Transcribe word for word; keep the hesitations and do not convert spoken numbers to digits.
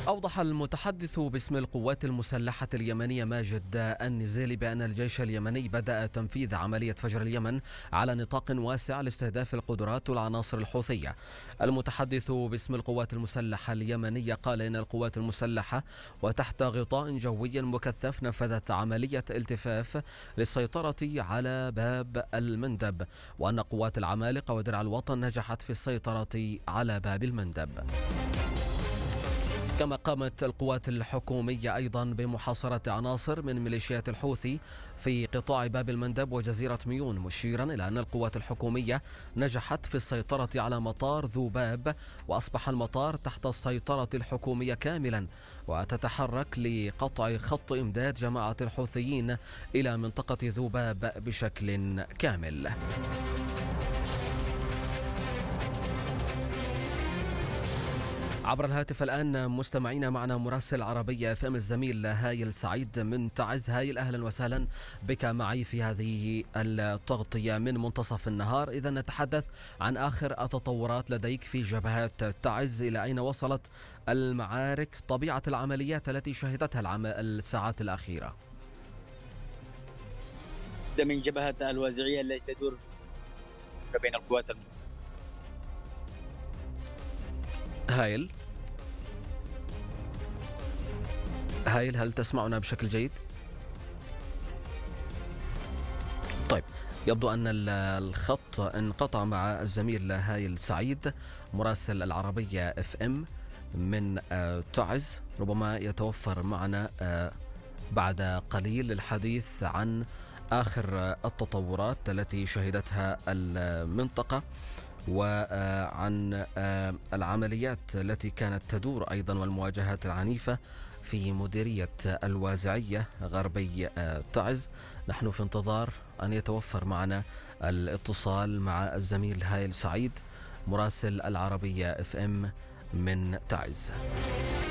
أوضح المتحدث باسم القوات المسلحة اليمنية ماجد النزيلي بأن الجيش اليمني بدأ تنفيذ عملية فجر اليمن على نطاق واسع لاستهداف القدرات والعناصر الحوثية. المتحدث باسم القوات المسلحة اليمنية قال إن القوات المسلحة وتحت غطاء جوي مكثف نفذت عملية التفاف للسيطرة على باب المندب، وأن قوات العمالقة ودرع الوطن نجحت في السيطرة على باب المندب. كما قامت القوات الحكومية أيضا بمحاصرة عناصر من ميليشيات الحوثي في قطاع باب المندب وجزيرة ميون، مشيرا إلى أن القوات الحكومية نجحت في السيطرة على مطار ذوباب، وأصبح المطار تحت السيطرة الحكومية كاملا، وتتحرك لقطع خط إمداد جماعة الحوثيين إلى منطقة ذوباب بشكل كامل. عبر الهاتف الآن مستمعين معنا مراسل عربية اف ام الزميل هايل سعيد من تعز. هايل، أهلا وسهلا بك معي في هذه التغطية من منتصف النهار. إذا نتحدث عن آخر التطورات لديك في جبهات تعز، إلى أين وصلت المعارك، طبيعة العمليات التي شهدتها العم... الساعات الأخيرة؟ من جبهة الوازعية التي تدور بين القوات الم... هايل هايل هل تسمعنا بشكل جيد؟ طيب، يبدو أن الخط انقطع مع الزميل هايل سعيد مراسل العربية اف ام من تعز. ربما يتوفر معنا بعد قليل للحديث عن آخر التطورات التي شهدتها المنطقة، وعن العمليات التي كانت تدور أيضا والمواجهات العنيفة في مديرية الوازعية غربي تعز. نحن في انتظار أن يتوفر معنا الاتصال مع الزميل هايل سعيد مراسل العربية اف ام من تعز.